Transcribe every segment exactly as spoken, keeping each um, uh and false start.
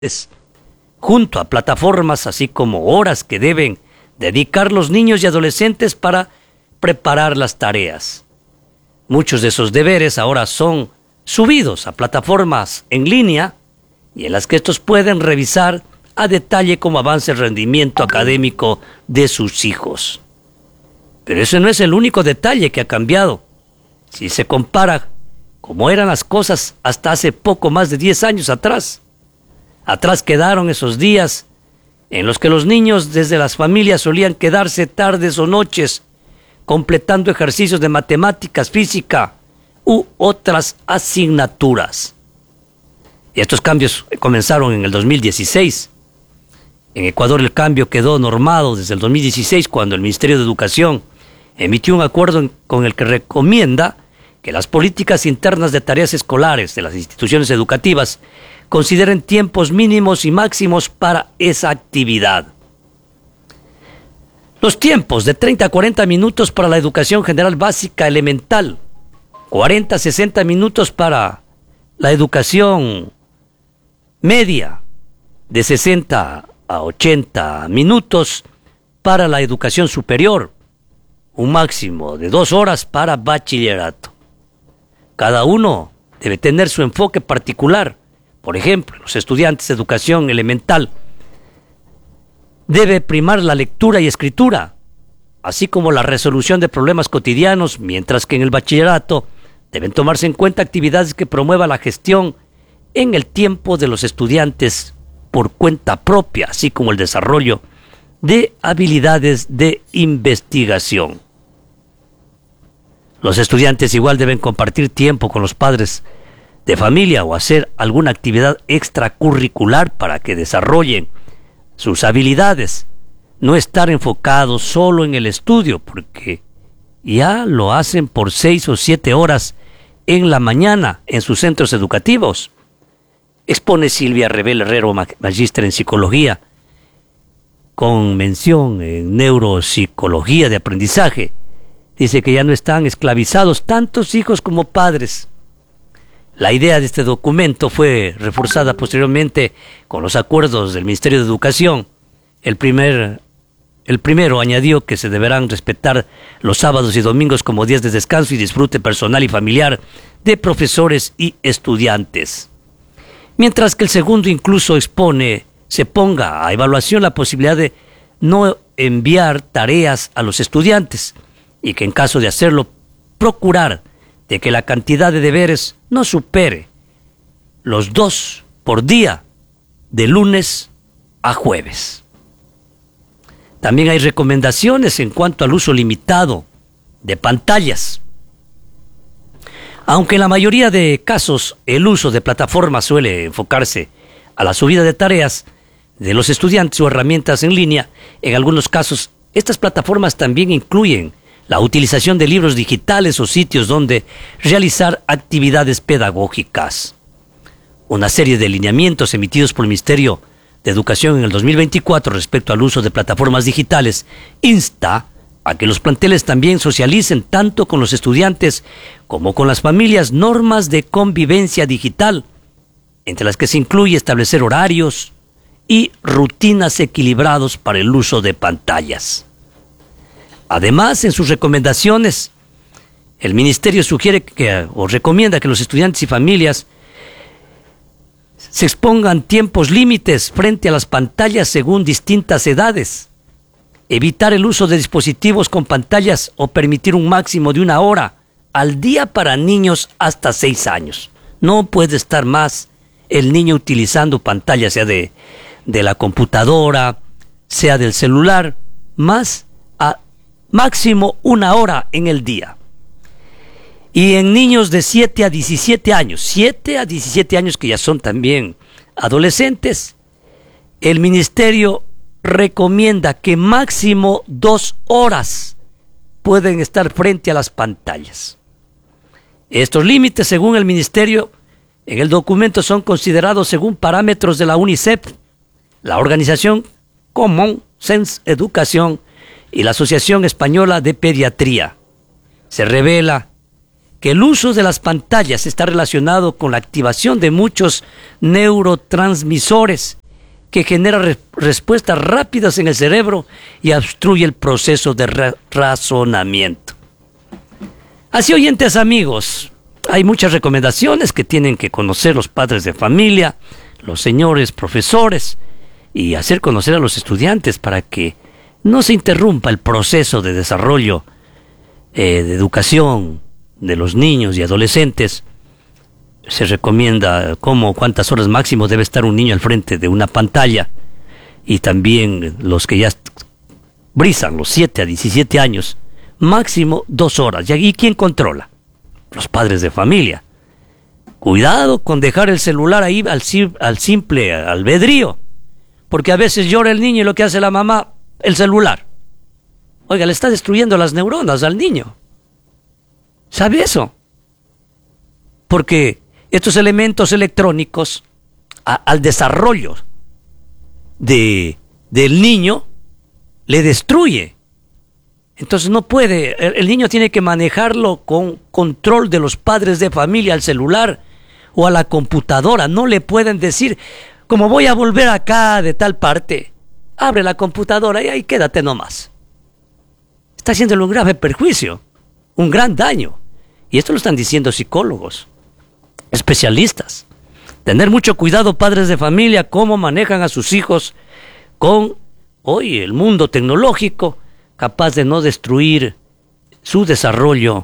junto a plataformas, así como horas que deben dedicar los niños y adolescentes para preparar las tareas. Muchos de esos deberes ahora son subidos a plataformas en línea y en las que estos pueden revisar a detalle cómo avanza el rendimiento académico de sus hijos. Pero ese no es el único detalle que ha cambiado. Si se compara cómo eran las cosas hasta hace poco más de diez años atrás. Atrás quedaron esos días en los que los niños desde las familias solían quedarse tardes o noches completando ejercicios de matemáticas, física u otras asignaturas. Y estos cambios comenzaron en el dos mil dieciséis. En Ecuador el cambio quedó normado desde el dos mil dieciséis cuando el Ministerio de Educación emitió un acuerdo en, con el que recomienda que las políticas internas de tareas escolares de las instituciones educativas consideren tiempos mínimos y máximos para esa actividad. Los tiempos de treinta a cuarenta minutos para la educación general básica elemental, cuarenta a sesenta minutos para la educación media, de sesenta a ochenta minutos para la educación superior, un máximo de dos horas para bachillerato. Cada uno debe tener su enfoque particular. Por ejemplo, los estudiantes de educación elemental debe primar la lectura y escritura, así como la resolución de problemas cotidianos, mientras que en el bachillerato deben tomarse en cuenta actividades que promuevan la gestión en el tiempo de los estudiantes por cuenta propia, así como el desarrollo de habilidades de investigación. Los estudiantes igual deben compartir tiempo con los padres de familia o hacer alguna actividad extracurricular para que desarrollen sus habilidades, no estar enfocados solo en el estudio, porque ya lo hacen por seis o siete horas en la mañana en sus centros educativos. Expone Silvia Rebel Herrero, magíster en psicología, con mención en neuropsicología de aprendizaje. Dice que ya no están esclavizados tantos hijos como padres. La idea de este documento fue reforzada posteriormente con los acuerdos del Ministerio de Educación. El, primer, el primero añadió que se deberán respetar los sábados y domingos como días de descanso y disfrute personal y familiar de profesores y estudiantes. Mientras que el segundo incluso expone, se ponga a evaluación la posibilidad de no enviar tareas a los estudiantes y que en caso de hacerlo, procurar de que la cantidad de deberes no supere los dos por día, de lunes a jueves. También hay recomendaciones en cuanto al uso limitado de pantallas. Aunque en la mayoría de casos el uso de plataformas suele enfocarse a la subida de tareas de los estudiantes o herramientas en línea, en algunos casos estas plataformas también incluyen la utilización de libros digitales o sitios donde realizar actividades pedagógicas. Una serie de lineamientos emitidos por el Ministerio de Educación en el dos mil veinticuatro respecto al uso de plataformas digitales insta a que los planteles también socialicen tanto con los estudiantes como con las familias normas de convivencia digital, entre las que se incluye establecer horarios y rutinas equilibrados para el uso de pantallas. Además, en sus recomendaciones, el Ministerio sugiere que, o recomienda que los estudiantes y familias se expongan tiempos límites frente a las pantallas según distintas edades, evitar el uso de dispositivos con pantallas o permitir un máximo de una hora al día para niños hasta seis años. No puede estar más el niño utilizando pantallas, sea de, de la computadora, sea del celular, más a máximo una hora en el día. Y en niños de siete a diecisiete años, siete a diecisiete años que ya son también adolescentes, el Ministerio recomienda que máximo dos horas pueden estar frente a las pantallas. Estos límites, según el Ministerio, en el documento son considerados según parámetros de la UNICEF, la Organización Common Sense Educación y la Asociación Española de Pediatría. Se revela que el uso de las pantallas está relacionado con la activación de muchos neurotransmisores que genera re respuestas rápidas en el cerebro y obstruye el proceso de ra razonamiento. Así, oyentes amigos, hay muchas recomendaciones que tienen que conocer los padres de familia, los señores profesores, y hacer conocer a los estudiantes para que no se interrumpa el proceso de desarrollo eh, de educación de los niños y adolescentes. Se recomienda cómo, cuántas horas máximo debe estar un niño al frente de una pantalla, y también los que ya brizan los siete a diecisiete años, máximo dos horas. ¿Y aquí quién controla? Los padres de familia. Cuidado con dejar el celular ahí al, al simple albedrío, porque a veces llora el niño y lo que hace la mamá, el celular. Oiga, le está destruyendo las neuronas al niño. ¿Sabe eso? Porque estos elementos electrónicos a, al desarrollo de, del niño le destruye. Entonces no puede, el, el niño tiene que manejarlo con control de los padres de familia, al celular o a la computadora. No le pueden decir, como voy a volver acá de tal parte, abre la computadora y ahí quédate nomás. Está haciéndole un grave perjuicio, un gran daño. Y esto lo están diciendo psicólogos, especialistas. Tener mucho cuidado, padres de familia, cómo manejan a sus hijos con hoy el mundo tecnológico, capaz de no destruir su desarrollo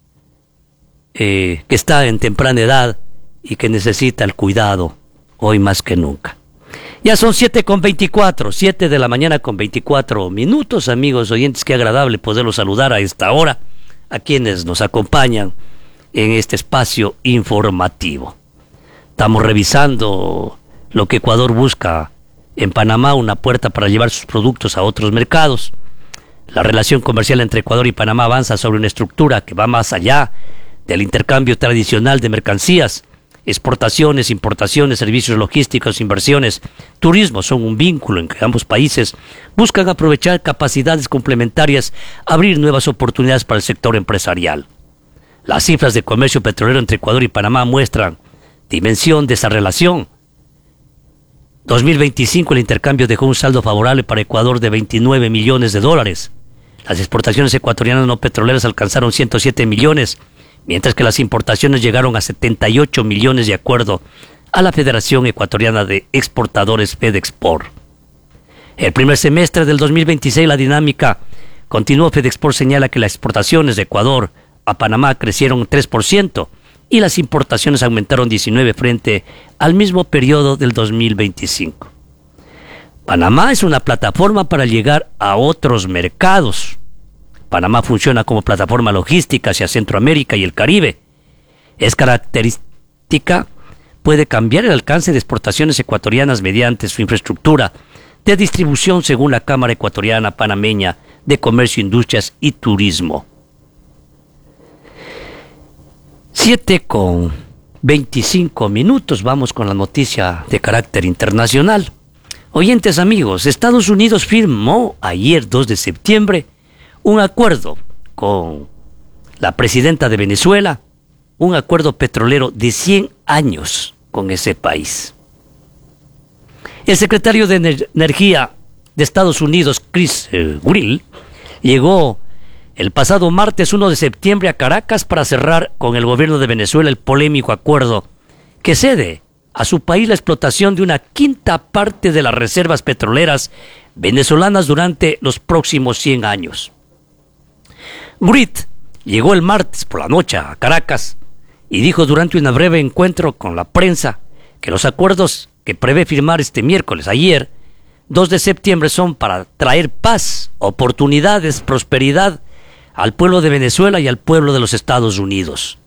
eh, que está en temprana edad y que necesita el cuidado hoy más que nunca. Ya son siete con veinticuatro, siete de la mañana con veinticuatro minutos, amigos oyentes. Qué agradable poderlos saludar a esta hora, a quienes nos acompañan en este espacio informativo. Estamos revisando lo que Ecuador busca en Panamá, una puerta para llevar sus productos a otros mercados. La relación comercial entre Ecuador y Panamá avanza sobre una estructura que va más allá del intercambio tradicional de mercancías. Exportaciones, importaciones, servicios logísticos, inversiones, turismo son un vínculo en que ambos países buscan aprovechar capacidades complementarias, abrir nuevas oportunidades para el sector empresarial. Las cifras de comercio petrolero entre Ecuador y Panamá muestran dimensión de esa relación. dos mil veinticinco el intercambio dejó un saldo favorable para Ecuador de veintinueve millones de dólares. Las exportaciones ecuatorianas no petroleras alcanzaron ciento siete millones, mientras que las importaciones llegaron a setenta y ocho millones de acuerdo a la Federación Ecuatoriana de Exportadores FedExport. El primer semestre del dos mil veintiséis la dinámica continuó. FedExport señala que las exportaciones de Ecuador a Panamá crecieron tres por ciento y las importaciones aumentaron diecinueve por ciento frente al mismo periodo del dos mil veinticinco. Panamá es una plataforma para llegar a otros mercados. Panamá funciona como plataforma logística hacia Centroamérica y el Caribe. Es característica, puede cambiar el alcance de exportaciones ecuatorianas mediante su infraestructura de distribución, según la Cámara Ecuatoriana Panameña de Comercio, Industrias y Turismo. siete con veinticinco minutos, vamos con la noticia de carácter internacional. Oyentes amigos, Estados Unidos firmó ayer dos de septiembre un acuerdo con la presidenta de Venezuela, un acuerdo petrolero de cien años con ese país. El secretario de Energía de Estados Unidos, Chris eh, Grill, llegó el pasado martes uno de septiembre a Caracas para cerrar con el gobierno de Venezuela el polémico acuerdo que cede a su país la explotación de una quinta parte de las reservas petroleras venezolanas durante los próximos cien años. Grit llegó el martes por la noche a Caracas y dijo durante un breve encuentro con la prensa que los acuerdos que prevé firmar este miércoles, ayer, dos de septiembre, son para traer paz, oportunidades, prosperidad al pueblo de Venezuela y al pueblo de los Estados Unidos.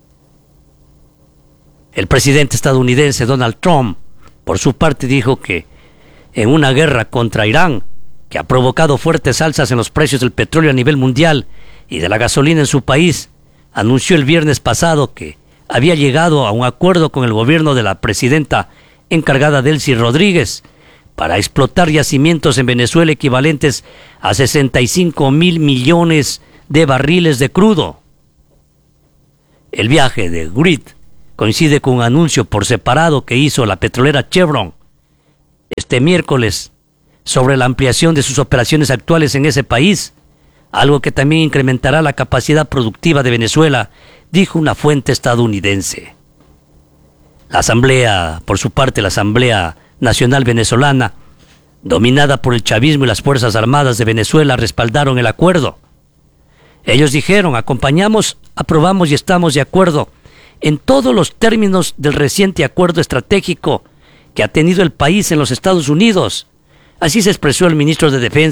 El presidente estadounidense Donald Trump, por su parte, dijo que en una guerra contra Irán, que ha provocado fuertes alzas en los precios del petróleo a nivel mundial y de la gasolina en su país, anunció el viernes pasado que había llegado a un acuerdo con el gobierno de la presidenta encargada Delcy Rodríguez para explotar yacimientos en Venezuela equivalentes a sesenta y cinco mil millones de barriles de crudo. El viaje de Grid coincide con un anuncio por separado que hizo la petrolera Chevron este miércoles sobre la ampliación de sus operaciones actuales en ese país, algo que también incrementará la capacidad productiva de Venezuela, dijo una fuente estadounidense. La Asamblea, por su parte, la Asamblea Nacional Venezolana, dominada por el chavismo y las Fuerzas Armadas de Venezuela, respaldaron el acuerdo. Ellos dijeron: acompañamos, aprobamos y estamos de acuerdo en todos los términos del reciente acuerdo estratégico que ha tenido el país en los Estados Unidos. Así se expresó el ministro de Defensa